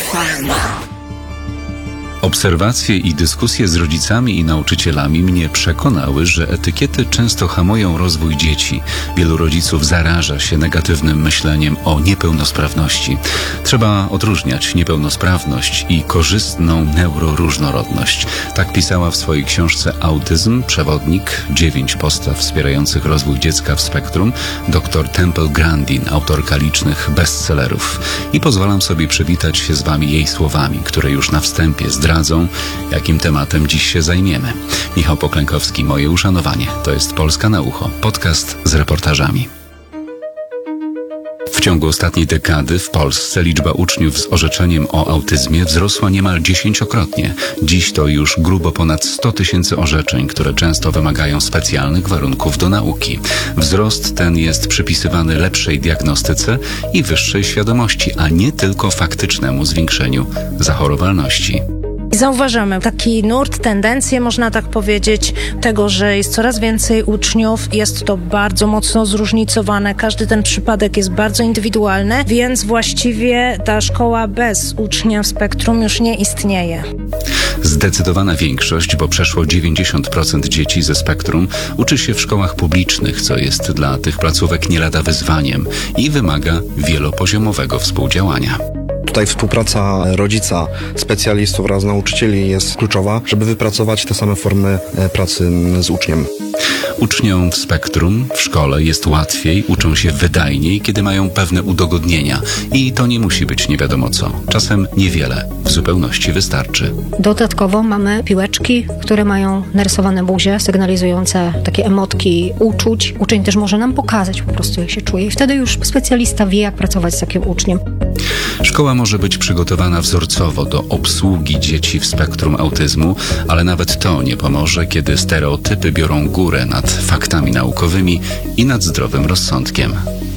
Obserwacje i dyskusje z rodzicami i nauczycielami mnie przekonały, że etykiety często hamują rozwój dzieci. Wielu rodziców zaraża się negatywnym myśleniem o niepełnosprawności. Trzeba odróżniać niepełnosprawność i korzystną neuroróżnorodność. Tak pisała w swojej książce Autyzm, przewodnik 9 postaw wspierających rozwój dziecka w spektrum dr Temple Grandin, autorka licznych bestsellerów. I pozwalam sobie przywitać się z Wami jej słowami, które już na wstępie zdradzą, jakim tematem dziś się zajmiemy. Michał Poklękowski, moje uszanowanie. To jest Polska na ucho, podcast z reportażami. W ciągu ostatniej dekady w Polsce liczba uczniów z orzeczeniem o autyzmie wzrosła niemal 10-krotnie. Dziś to już grubo ponad 100 000 orzeczeń, które często wymagają specjalnych warunków do nauki. Wzrost ten jest przypisywany lepszej diagnostyce i wyższej świadomości, a nie tylko faktycznemu zwiększeniu zachorowalności. Zauważamy taki nurt, tendencję, można tak powiedzieć, tego, że jest coraz więcej uczniów. Jest to bardzo mocno zróżnicowane. Każdy ten przypadek jest bardzo indywidualny, więc właściwie ta szkoła bez ucznia w spektrum już nie istnieje. Zdecydowana większość, bo przeszło 90% dzieci ze spektrum uczy się w szkołach publicznych, co jest dla tych placówek nie lada wyzwaniem i wymaga wielopoziomowego współdziałania. Tutaj współpraca rodzica, specjalistów oraz nauczycieli jest kluczowa, żeby wypracować te same formy pracy z uczniem. Uczniom w spektrum w szkole jest łatwiej, uczą się wydajniej, kiedy mają pewne udogodnienia. I to nie musi być nie wiadomo co. Czasem niewiele w zupełności wystarczy. Dodatkowo mamy piłeczki, które mają narysowane buzie, sygnalizujące takie emotki uczuć. Uczeń też może nam pokazać po prostu, jak się czuje. I wtedy już specjalista wie, jak pracować z takim uczniem. Szkoła może być przygotowana wzorcowo do obsługi dzieci w spektrum autyzmu, ale nawet to nie pomoże, kiedy stereotypy biorą górę nad faktami naukowymi i nad zdrowym rozsądkiem.